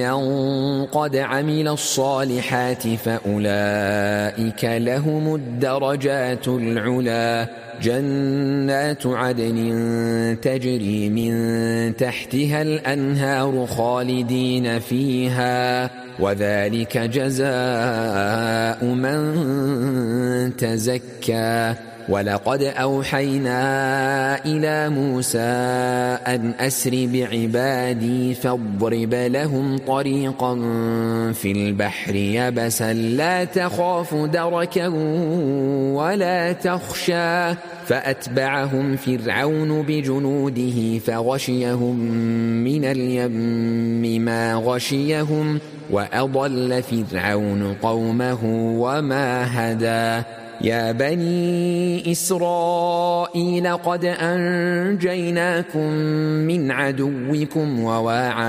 قد عمل الصالحات فأولئك لهم الدرجات العلا جنات عدن تجري من تحتها الأنهار خالدين فيها وذلك جزاء من تزكى ولقد أوحينا إلى موسى أن أسر بعبادي فاضرب لهم طريقا في البحر يبسا لا تخاف دركا ولا تخشى فأتبعهم فرعون بجنوده فغشيهم من اليم ما غشيهم وأضل فرعون قومه وما هدى يا بني إسرائيل قد أنجيناكم من عدوكم وواعدناكم